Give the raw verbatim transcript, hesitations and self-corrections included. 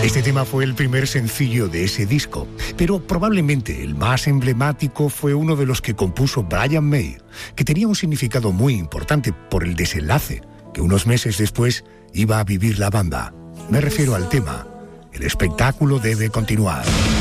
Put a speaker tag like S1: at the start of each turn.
S1: Este tema fue el primer sencillo de ese disco, pero probablemente el más emblemático fue uno de los que compuso Brian May, que tenía un significado muy importante por el desenlace que unos meses después iba a vivir la banda. Me refiero al tema "El espectáculo debe continuar".